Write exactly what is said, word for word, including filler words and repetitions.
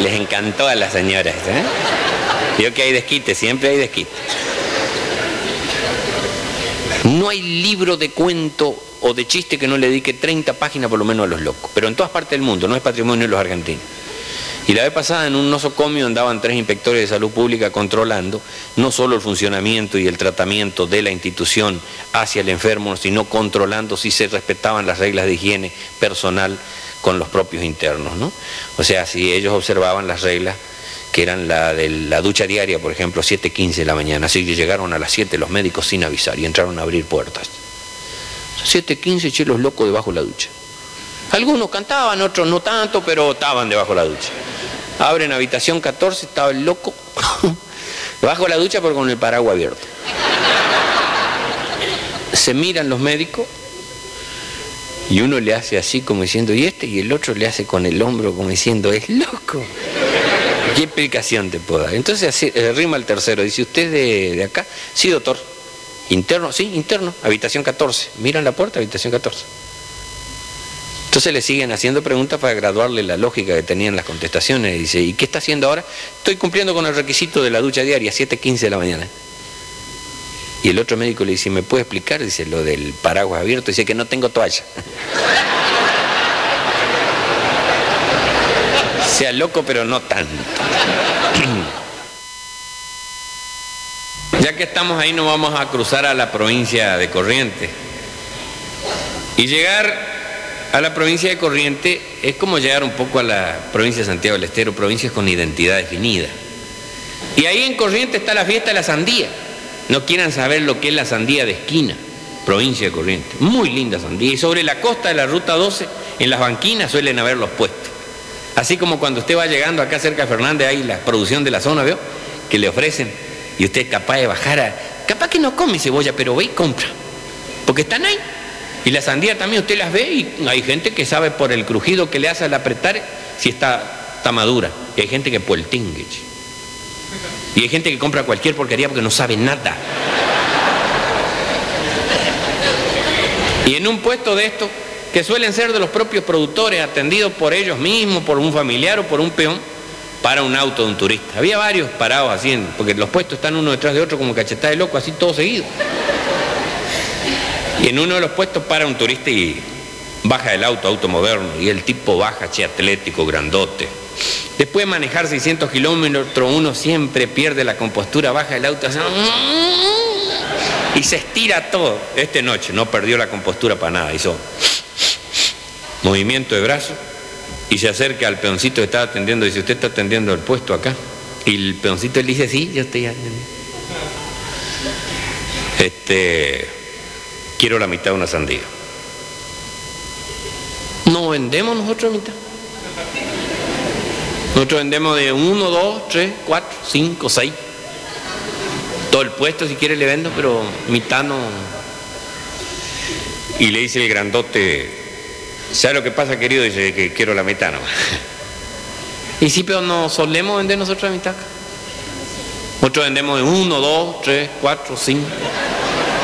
Les encantó a las señoras, ¿eh? Vio que hay desquite, siempre hay desquite. No hay libro de cuento o de chiste que no le dedique treinta páginas por lo menos a los locos, pero en todas partes del mundo, no es patrimonio de los argentinos. Y la vez pasada en un nosocomio andaban tres inspectores de salud pública controlando no solo el funcionamiento y el tratamiento de la institución hacia el enfermo, sino controlando si se respetaban las reglas de higiene personal con los propios internos, ¿no? O sea, si ellos observaban las reglas que eran la de la ducha diaria, por ejemplo, siete quince de la mañana, así que llegaron a las siete los médicos sin avisar y entraron a abrir puertas. siete quince, che, los locos debajo de la ducha. Algunos cantaban, otros no tanto, pero estaban debajo de la ducha. Abren habitación catorce, estaba el loco debajo de la ducha pero con el paraguas abierto. Se miran los médicos y uno le hace así como diciendo ¿y este? Y el otro le hace con el hombro como diciendo es loco. ¿Qué explicación te puedo dar? Entonces así, eh, rima el tercero, dice ¿usted de, de acá? Sí, doctor. ¿Interno? Sí, interno, habitación catorce. Miran la puerta, habitación catorce. Entonces le siguen haciendo preguntas para graduarle la lógica que tenían las contestaciones. Y dice, ¿y qué está haciendo ahora? Estoy cumpliendo con el requisito de la ducha diaria, siete quince de la mañana. Y el otro médico le dice, ¿me puede explicar? Dice, lo del paraguas abierto. Dice que no tengo toalla. Sea loco, pero no tanto. Ya que estamos ahí, nos vamos a cruzar a la provincia de Corrientes. Y llegar a la provincia de Corrientes es como llegar un poco a la provincia de Santiago del Estero, provincias con identidad definida. Y ahí en Corrientes está la fiesta de la sandía. No quieran saber lo que es la sandía de esquina, provincia de Corrientes. Muy linda sandía. Y sobre la costa de la ruta doce, en las banquinas suelen haber los puestos. Así como cuando usted va llegando acá cerca de Fernández, hay la producción de la zona, ¿veo? Que le ofrecen. Y usted es capaz de bajar a... Capaz que no come cebolla, pero ve y compra. Porque están ahí. Y la sandía también usted las ve y hay gente que sabe por el crujido que le hace al apretar si está, está madura. Y hay gente que por el tingue. Y hay gente que compra cualquier porquería porque no sabe nada. Y en un puesto de estos, que suelen ser de los propios productores, atendidos por ellos mismos, por un familiar o por un peón, para un auto de un turista. Había varios parados así, porque los puestos están uno detrás de otro como cachetada de loco, así todo seguido. Y en uno de los puestos para un turista y baja el auto, auto moderno, y el tipo baja, che, atlético, grandote. Después de manejar seiscientos kilómetros, uno siempre pierde la compostura, baja el auto así, y se estira todo. Esta noche no perdió la compostura para nada, hizo movimiento de brazo y se acerca al peoncito que estaba atendiendo y dice, ¿usted está atendiendo el puesto acá? Y el peoncito le dice, sí, yo estoy atendiendo. Este... Quiero la mitad de una sandía. No vendemos nosotros la mitad. Nosotros vendemos de uno, dos, tres, cuatro, cinco, seis. Todo el puesto si quiere le vendo, pero mitad no. Y le dice el grandote, ¿sabe lo que pasa, querido? Dice que quiero la mitad nomás. Y sí, pero no solemos vender nosotros la mitad. Nosotros vendemos de uno, dos, tres, cuatro, cinco.